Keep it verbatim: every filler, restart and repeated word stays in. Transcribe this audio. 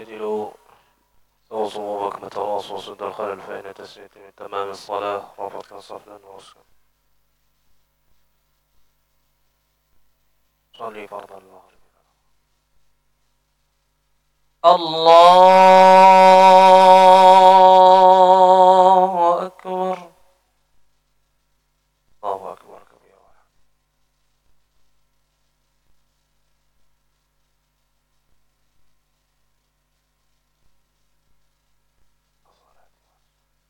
اعتدلوا سووا صفوفكم تواصوا سد الخلل فإن تسوية من تمام الصلاة رفض صفلا وسكن صلي فرض المغرب. الله